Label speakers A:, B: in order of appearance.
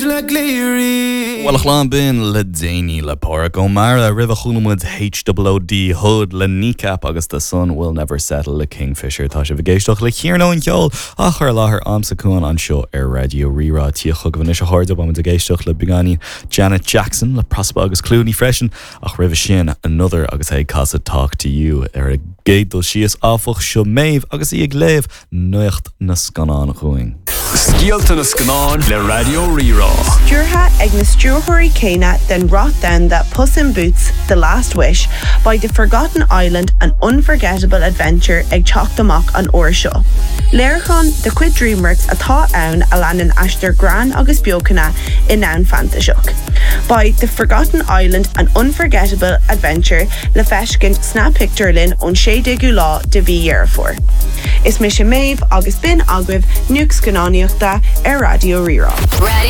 A: Well, chlán bin le déine le Pádraig Ó Meara ribh chulamid HOOD Hood le kneecap agus the sun will never settle le Kingfisher tá sé bhgéisteach le chéarnó an ceol a chuir láthair amsa cuan an seo ar Radio Rírá tíocha go bhain is a háirdh am de géisteach le Bigani Janet Jackson le Prospa agus Clooney freisin ach ribh sin another agus é casa Talk to You ar a gédal sios áfach seo méh agus í ag léamh nuacht na scanán chuing.
B: Scialta na scanán le Radio Rírá.
C: Stúrtha ag na stúrthirí céine den rot down that Puss in Boots, The Last Wish by The Forgotten Island, an unforgettable adventure ag teacht amach an uair seo. Léirchan de cuid DreamWorks atá ann a leanan aistear gran agus beocanna in ann fantaseach. By The Forgotten Island, an unforgettable adventure le feiscin Snap Picture Linn on sé dégu lá de bhí dhearfór. Is mis sé méh agus bin agribh nuac scanáníochta ar Radio Rírá.